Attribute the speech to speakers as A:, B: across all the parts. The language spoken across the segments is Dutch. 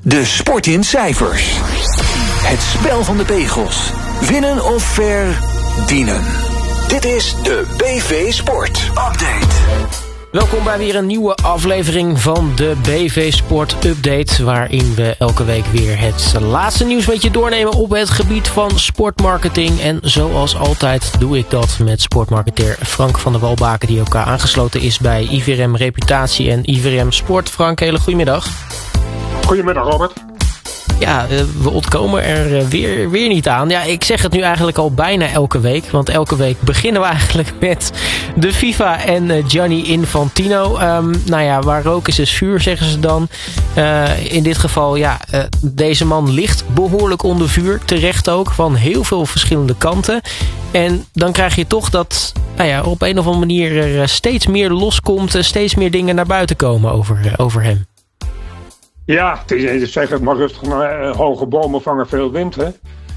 A: De sport in cijfers. Het spel van de pegels. Winnen of verdienen. Dit is de BV Sport Update.
B: Welkom bij weer een nieuwe aflevering van de BV Sport Update, waarin we elke week weer het laatste nieuws met je doornemen op het gebied van sportmarketing. En zoals altijd doe ik dat met sportmarketeer Frank van der Walbaken, die ook aangesloten is bij IVRM Reputatie en IVRM Sport. Frank, hele goedemiddag.
C: Goedemiddag, Robert.
B: Ja, we ontkomen er weer niet aan. Ja, ik zeg het nu eigenlijk al bijna elke week. Want elke week beginnen we eigenlijk met de FIFA en Gianni Infantino. Waar rook is vuur, zeggen ze dan. In dit geval, deze man ligt behoorlijk onder vuur. Terecht ook, van heel veel verschillende kanten. En dan krijg je toch dat op een of andere manier er steeds meer loskomt. Steeds meer dingen naar buiten komen over hem.
C: Ja, zeg het maar rustig, hoge bomen vangen veel wind, hè.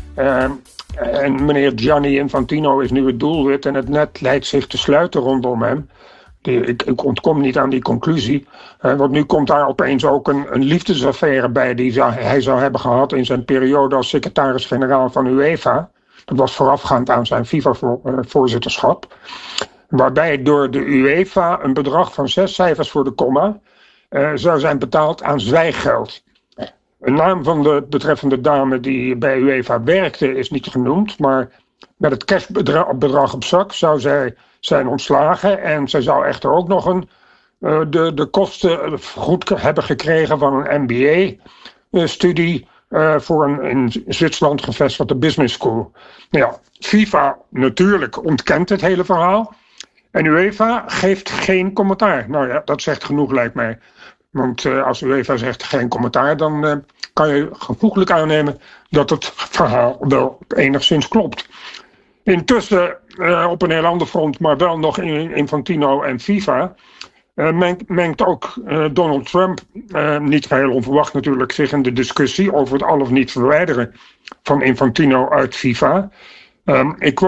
C: En meneer Gianni Infantino is nu het doelwit en het net lijkt zich te sluiten rondom hem. Ik ontkom niet aan die conclusie. Want nu komt daar opeens ook een liefdesaffaire bij die hij zou hebben gehad in zijn periode als secretaris-generaal van UEFA. Dat was voorafgaand aan zijn FIFA-voorzitterschap. Waarbij door de UEFA een bedrag van 6 cijfers voor de komma zou zijn betaald aan zwijggeld. Een naam van de betreffende dame die bij UEFA werkte is niet genoemd, maar met het cashbedrag op zak zou zij zijn ontslagen en zij zou echter ook nog de kosten goed hebben gekregen van een MBA-studie voor een in Zwitserland gevestigde business school. FIFA natuurlijk ontkent het hele verhaal. En UEFA geeft geen commentaar. Dat zegt genoeg, lijkt mij. Want als UEFA zegt geen commentaar, dan kan je gevoeglijk aannemen dat het verhaal wel enigszins klopt. Intussen, op een heel ander front, maar wel nog in Infantino en FIFA, mengt ook Donald Trump, niet geheel onverwacht natuurlijk, zich in de discussie over het al of niet verwijderen van Infantino uit FIFA. Ik